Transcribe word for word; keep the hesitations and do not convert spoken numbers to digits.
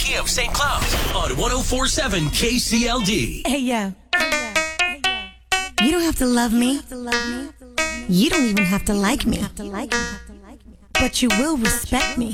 Kia of Saint Cloud on one oh four point seven K C L D. Hey, yo. You don't have to love me. You don't even have to like me. But you will respect me.